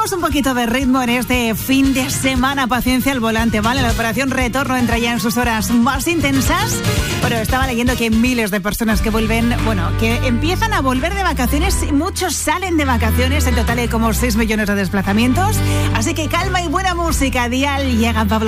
Cogemos un poquito de ritmo en este fin de semana. Paciencia al volante, ¿vale? La operación Retorno entra ya en sus horas más intensas. Pero estaba leyendo que hay miles de personas que vuelven, que empiezan a volver de vacaciones. Muchos salen de vacaciones. En total hay como 6 millones de desplazamientos. Así que calma y buena música. Dial, llega Pablo